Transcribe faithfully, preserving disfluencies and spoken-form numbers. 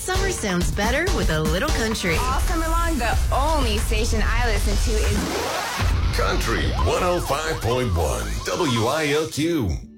Summer sounds better with a little country. All summer long, the only station I listen to is Country one oh five point one W I L Q.